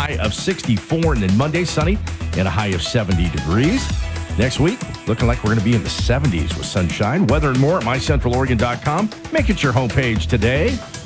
high of 64. And then Monday, sunny and a high of 70 degrees. Next week, looking like we're going to be in the 70s with sunshine. Weather and more at mycentraloregon.com. Make it your homepage today.